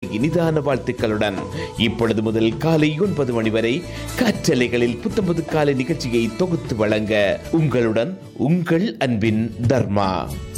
இனிதான வாழ்த்துக்களுடன் இப்பொழுது முதல் காலை 9 மணி வரை காற்றலைகளில் புத்தம்பது காலை நிகழ்ச்சியை தொகுத்து வழங்க உங்களுடன் உங்கள் அன்பின் தர்மா.